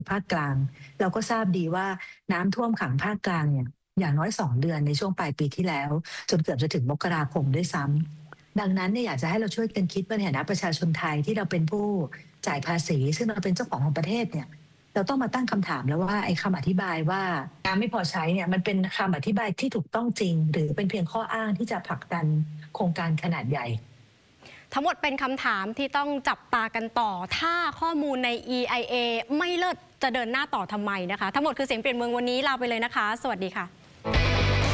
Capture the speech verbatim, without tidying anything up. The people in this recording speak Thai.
ภาคกลางเราก็ทราบดีว่าน้ำท่วมขังภาคกลางเนี่ยอย่างน้อยสองเดือนในช่วงปลายปีที่แล้วจนเกือบจะถึงมกราคมด้วยซ้ำดังนั้นเนี่ยอยากจะให้เราช่วยกันคิดว่าในฐานะประชาชนไทยที่เราเป็นผู้จ่ายภาษีซึ่งเราเป็นเจ้าของของประเทศเนี่ยเราต้องมาตั้งคำถามแล้วว่าไอ้คำอธิบายว่าน้ำไม่พอใช้เนี่ยมันเป็นคำอธิบายที่ถูกต้องจริงหรือเป็นเพียงข้ออ้างที่จะผลักดันโครงการขนาดใหญ่ทั้งหมดเป็นคำถามที่ต้องจับตากันต่อถ้าข้อมูลใน อี ไอ เอ ไม่เลิศจะเดินหน้าต่อทำไมนะคะทั้งหมดคือเสียงเปลี่ยนเมืองวันนี้ลาไปเลยนะคะสวัสดีค่ะ